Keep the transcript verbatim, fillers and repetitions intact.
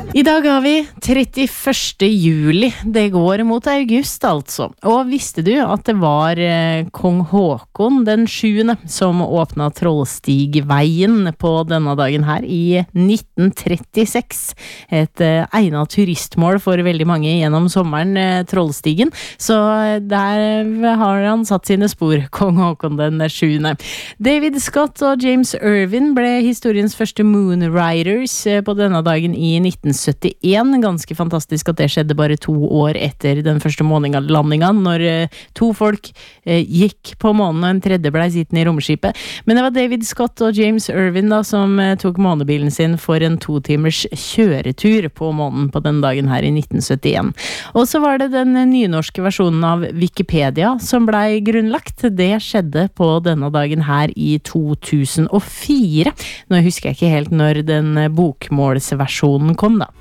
I dag har vi trettiførste juli, det går mot august altså. Og visste du at det var eh, kong Håkon den sjuende som åpnet Trollstigveien på denne dagen her i nitten trettiseks. Et eh, egnet turistmål for veldig mange gjennom sommeren, eh, Trollstigen. Så der har han satt sine spor, kong Håkon den sjuende. David Scott og James Irvin ble historiens første Moonriders eh, på denne dagen i nitten syttien. Ganske fantastisk at det skjedde bare to år etter den første månelandingen, når eh, to folk eh, gikk på månen og en tredje ble sittende i romskipet. Men det var David Scott og James Irvin da, som eh, tok månebilen sin for en to timers kjøretur på månen på den dagen her i nitten syttien. Og så var det den nynorske versjonen av Wikipedia som ble grunnlagt. Det skjedde på denne dagen her i to tusen og fire. Nå husker jeg ikke helt når den bokmålsversjonen kom da.